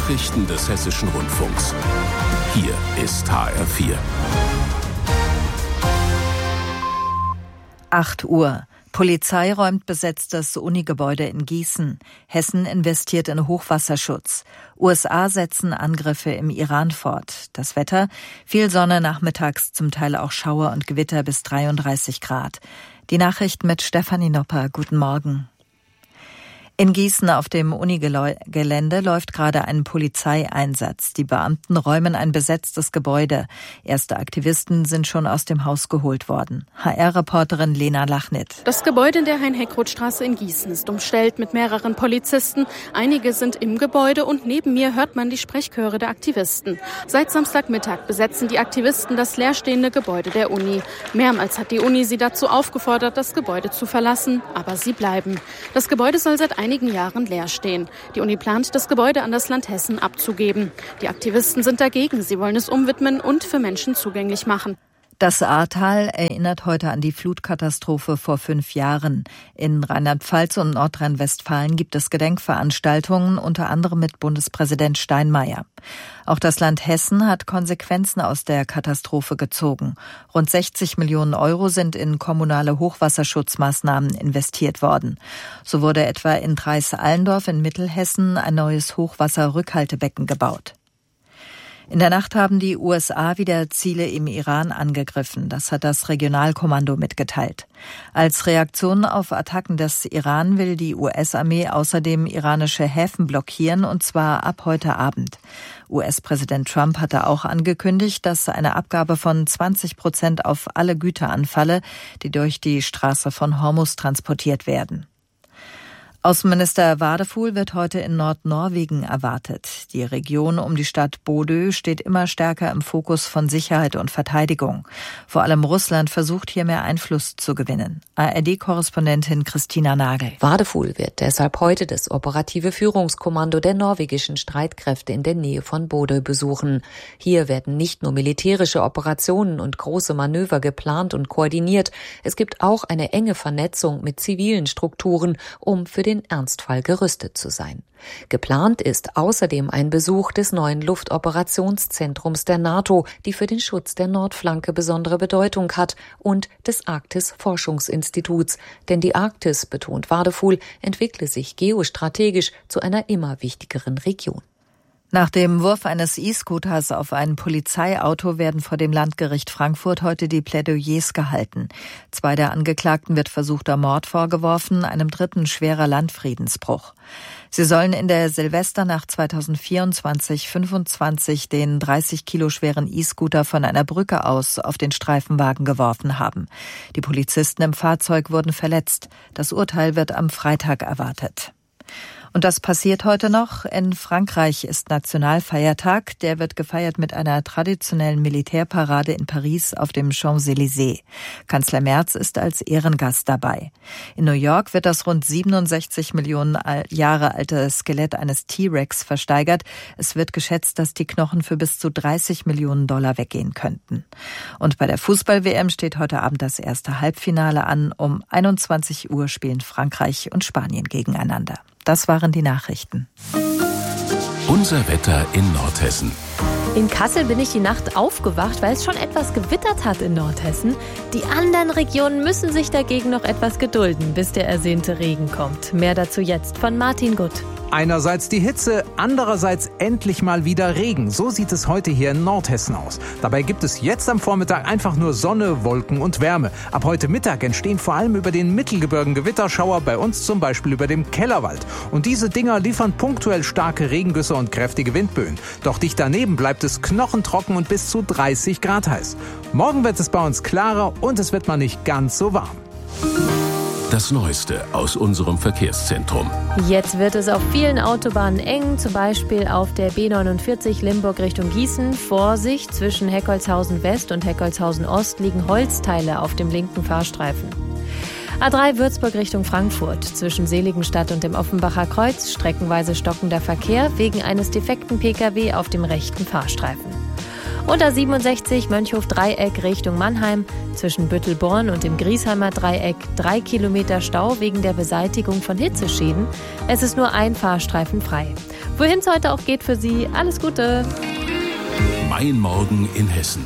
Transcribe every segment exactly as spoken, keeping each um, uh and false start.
Nachrichten des Hessischen Rundfunks. Hier ist H R vier. acht Uhr. Polizei räumt besetztes Unigebäude in Gießen. Hessen investiert in Hochwasserschutz. U S A setzen Angriffe im Iran fort. Das Wetter? Viel Sonne, nachmittags zum Teil auch Schauer und Gewitter bis dreiunddreißig Grad. Die Nachrichten mit Stefanie Nopper. Guten Morgen. In Gießen auf dem Unigelände läuft gerade ein Polizeieinsatz. Die Beamten räumen ein besetztes Gebäude. Erste Aktivisten sind schon aus dem Haus geholt worden. H R-Reporterin Lena Lachnit. Das Gebäude in der Hein-Heckroth-Straße in Gießen ist umstellt mit mehreren Polizisten. Einige sind im Gebäude und neben mir hört man die Sprechchöre der Aktivisten. Seit Samstagmittag besetzen die Aktivisten das leerstehende Gebäude der Uni. Mehrmals hat die Uni sie dazu aufgefordert, das Gebäude zu verlassen, aber sie bleiben. Das Gebäude soll seit einigen Jahren leer stehen. Die Uni plant, das Gebäude an das Land Hessen abzugeben. Die Aktivisten sind dagegen. Sie wollen es umwidmen und für Menschen zugänglich machen. Das Ahrtal erinnert heute an die Flutkatastrophe vor fünf Jahren. In Rheinland-Pfalz und Nordrhein-Westfalen gibt es Gedenkveranstaltungen, unter anderem mit Bundespräsident Steinmeier. Auch das Land Hessen hat Konsequenzen aus der Katastrophe gezogen. Rund sechzig Millionen Euro sind in kommunale Hochwasserschutzmaßnahmen investiert worden. So wurde etwa in Dreis-Allendorf in Mittelhessen ein neues Hochwasserrückhaltebecken gebaut. In der Nacht haben die U S A wieder Ziele im Iran angegriffen. Das hat das Regionalkommando mitgeteilt. Als Reaktion auf Attacken des Iran will die U S-Armee außerdem iranische Häfen blockieren, und zwar ab heute Abend. U S-Präsident Trump hatte auch angekündigt, dass eine Abgabe von zwanzig Prozent auf alle Güter anfalle, die durch die Straße von Hormuz transportiert werden. Außenminister Wadefuhl wird heute in Nordnorwegen erwartet. Die Region um die Stadt Bodø steht immer stärker im Fokus von Sicherheit und Verteidigung. Vor allem Russland versucht hier mehr Einfluss zu gewinnen. A R D-Korrespondentin Christina Nagel. Wadefuhl wird deshalb heute das operative Führungskommando der norwegischen Streitkräfte in der Nähe von Bodø besuchen. Hier werden nicht nur militärische Operationen und große Manöver geplant und koordiniert. Es gibt auch eine enge Vernetzung mit zivilen Strukturen, um für den Ernstfall gerüstet zu sein. Geplant ist außerdem ein Besuch des neuen Luftoperationszentrums der NATO, die für den Schutz der Nordflanke besondere Bedeutung hat, und des Arktis-Forschungsinstituts. Denn die Arktis, betont Wadefuhl, entwickle sich geostrategisch zu einer immer wichtigeren Region. Nach dem Wurf eines E-Scooters auf ein Polizeiauto werden vor dem Landgericht Frankfurt heute die Plädoyers gehalten. Zwei der Angeklagten wird versuchter Mord vorgeworfen, einem dritten schwerer Landfriedensbruch. Sie sollen in der Silvesternacht zweitausendvierundzwanzig fünfundzwanzig den dreißig Kilo schweren E-Scooter von einer Brücke aus auf den Streifenwagen geworfen haben. Die Polizisten im Fahrzeug wurden verletzt. Das Urteil wird am Freitag erwartet. Und das passiert heute noch. In Frankreich ist Nationalfeiertag. Der wird gefeiert mit einer traditionellen Militärparade in Paris auf dem Champs-Élysées. Kanzler Merz ist als Ehrengast dabei. In New York wird das rund siebenundsechzig Millionen Jahre alte Skelett eines T-Rex versteigert. Es wird geschätzt, dass die Knochen für bis zu dreißig Millionen Dollar weggehen könnten. Und bei der Fußball-W M steht heute Abend das erste Halbfinale an. Um einundzwanzig Uhr spielen Frankreich und Spanien gegeneinander. Das waren die Nachrichten. Unser Wetter in Nordhessen. In Kassel bin ich die Nacht aufgewacht, weil es schon etwas gewittert hat in Nordhessen. Die anderen Regionen müssen sich dagegen noch etwas gedulden, bis der ersehnte Regen kommt. Mehr dazu jetzt von Martin Gutt. Einerseits die Hitze, andererseits endlich mal wieder Regen. So sieht es heute hier in Nordhessen aus. Dabei gibt es jetzt am Vormittag einfach nur Sonne, Wolken und Wärme. Ab heute Mittag entstehen vor allem über den Mittelgebirgen Gewitterschauer, bei uns zum Beispiel über dem Kellerwald. Und diese Dinger liefern punktuell starke Regengüsse und kräftige Windböen. Doch dicht daneben bleibt es knochentrocken und bis zu dreißig Grad heiß. Morgen wird es bei uns klarer und es wird mal nicht ganz so warm. Das Neueste aus unserem Verkehrszentrum. Jetzt wird es auf vielen Autobahnen eng, zum Beispiel auf der B neunundvierzig Limburg Richtung Gießen. Vorsicht, zwischen Heckholzhausen West und Heckholzhausen Ost liegen Holzteile auf dem linken Fahrstreifen. A drei Würzburg Richtung Frankfurt. Zwischen Seligenstadt und dem Offenbacher Kreuz streckenweise stockender Verkehr wegen eines defekten P K W auf dem rechten Fahrstreifen. Und A siebenundsechzig Mönchhof-Dreieck Richtung Mannheim. Zwischen Büttelborn und dem Griesheimer Dreieck drei Kilometer Stau wegen der Beseitigung von Hitzeschäden. Es ist nur ein Fahrstreifen frei. Wohin es heute auch geht für Sie, alles Gute. Mein Morgen in Hessen.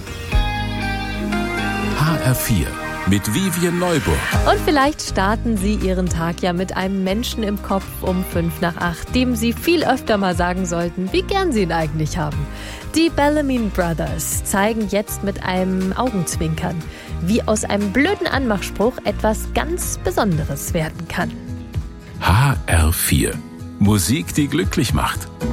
H R vier mit Vivian Neuburg. Und vielleicht starten Sie Ihren Tag ja mit einem Menschen im Kopf um fünf nach acht, dem Sie viel öfter mal sagen sollten, wie gern Sie ihn eigentlich haben. Die Bellarmine Brothers zeigen jetzt mit einem Augenzwinkern, wie aus einem blöden Anmachspruch etwas ganz Besonderes werden kann. H R vier. Musik, die glücklich macht.